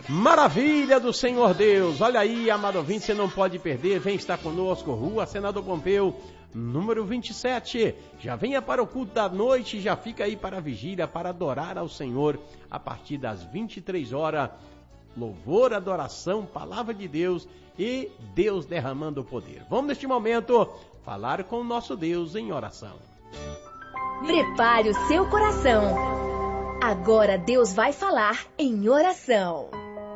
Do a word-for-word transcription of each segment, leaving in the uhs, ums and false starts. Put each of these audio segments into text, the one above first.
Maravilha do Senhor Deus. Olha aí, amado ouvinte, você não pode perder. Vem estar conosco, Rua Senador Pompeu, número vinte e sete. Já venha para o culto da noite, já fica aí para a vigília, para adorar ao Senhor a partir das vinte e três horas. Louvor, adoração, palavra de Deus e Deus derramando o poder. Vamos neste momento falar com o nosso Deus em oração. Prepare o seu coração. Agora Deus vai falar em oração.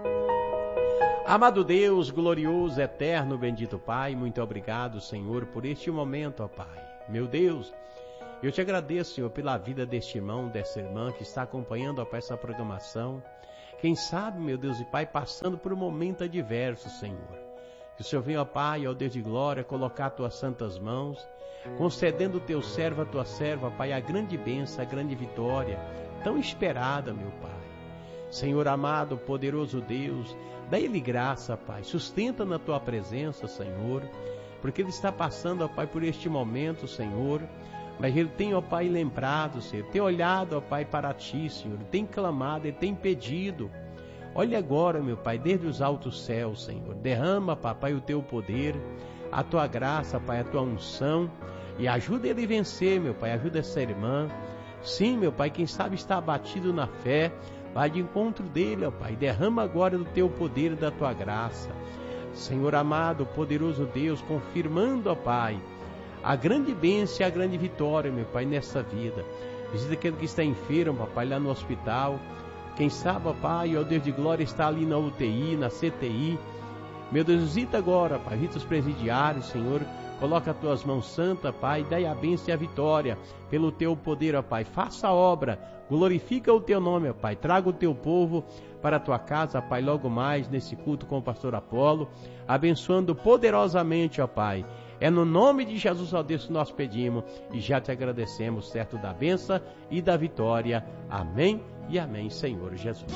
Amado Deus, glorioso, eterno, bendito Pai, muito obrigado, Senhor, por este momento, ó Pai. Meu Deus, eu te agradeço, Senhor, pela vida deste irmão, dessa irmã que está acompanhando, ó Pai, essa programação. Quem sabe, meu Deus e Pai, passando por um momento adverso, Senhor. Que o Senhor venha, ó Pai, ó Deus de glória, colocar as tuas santas mãos, concedendo o teu servo, a tua serva, Pai, a grande bênção, a grande vitória, tão esperada, meu Pai. Senhor amado, poderoso Deus, dá-lhe graça, Pai, sustenta na tua presença, Senhor, porque ele está passando, ó Pai, por este momento, Senhor, mas ele tem, ó Pai, lembrado, Senhor, tem olhado, ó Pai, para ti, Senhor, ele tem clamado, ele tem pedido. Olha agora, meu Pai, desde os altos céus, Senhor, derrama, Papai, o teu poder, a tua graça, Pai, a tua unção, e ajuda ele a vencer, meu Pai, ajuda essa irmã. Sim, meu Pai, quem sabe está abatido na fé, vai de encontro dele, ó Pai, derrama agora do teu poder e da tua graça. Senhor amado, poderoso Deus, confirmando, ó Pai, a grande bênção e a grande vitória, meu Pai, nessa vida. Visita aquele que está enfermo, Papai, lá no hospital. Quem sabe, ó Pai, ó Deus de glória, está ali na U T I, na C T I. Meu Deus, visita agora, Pai, visita os presidiários, Senhor. Coloca as tuas mãos santas, Pai, dai a bênção e a vitória pelo teu poder, ó Pai. Faça a obra, glorifica o teu nome, ó Pai. Traga o teu povo para a tua casa, Pai, logo mais nesse culto com o pastor Apolo, abençoando poderosamente, ó Pai. É no nome de Jesus, ó Deus, que nós pedimos e já te agradecemos, certo, da bênção e da vitória. Amém e amém, Senhor Jesus.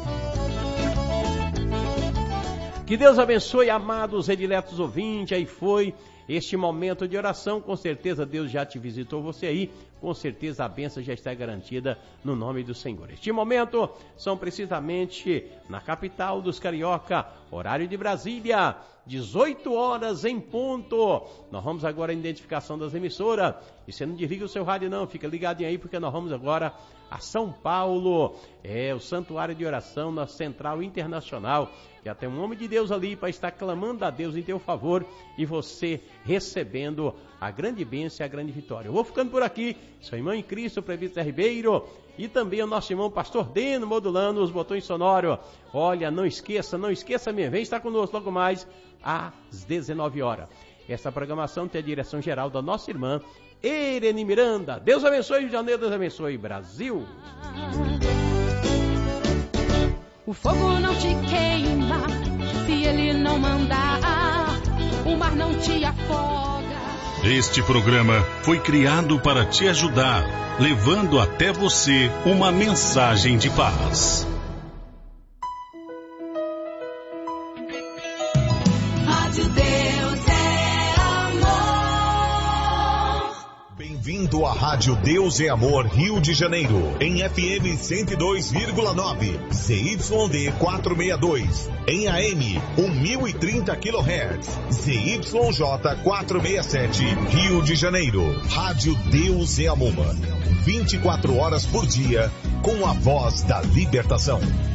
Que Deus abençoe, amados rediletos ouvintes. Aí foi este momento de oração. Com certeza Deus já te visitou você aí. Com certeza a bênção já está garantida no nome do Senhor. Este momento são precisamente na capital dos carioca, horário de Brasília, dezoito horas em ponto. Nós vamos agora à identificação das emissoras. E você não desliga o seu rádio não, fica ligadinho aí, porque nós vamos agora a São Paulo. É o Santuário de Oração na Central Internacional. Já tem um homem de Deus ali para estar clamando a Deus em teu favor e você recebendo a grande bênção e a grande vitória. Eu vou ficando por aqui, sou irmão em Cristo, Presbítero Ribeiro, e também o nosso irmão Pastor Deno, modulando os botões sonoros. Olha, não esqueça, não esqueça mesmo, vem estar conosco logo mais às dezenove horas. Essa programação tem a direção geral da nossa irmã Irene Miranda. Deus abençoe Rio de Janeiro, Deus abençoe Brasil. O fogo não te queima se ele não mandar, o mar não te afoga. Este programa foi criado para te ajudar, levando até você uma mensagem de paz. Rádio Deus é amor. Bem-vindo à Rádio Deus é Amor Rio de Janeiro, em F M cento e dois vírgula nove, Z Y D quatrocentos e sessenta e dois, em A M mil e trinta quilohertz, Z Y J quatrocentos e sessenta e sete, Rio de Janeiro. Rádio Deus é Amor, vinte e quatro horas por dia, com a voz da libertação.